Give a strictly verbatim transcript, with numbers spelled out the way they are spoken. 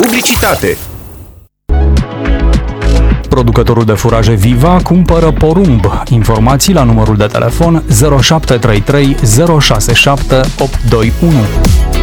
Publicitate. Producătorul de furaje Viva cumpără porumb. Informații la numărul de telefon zero șapte trei trei zero șase șapte opt doi unu.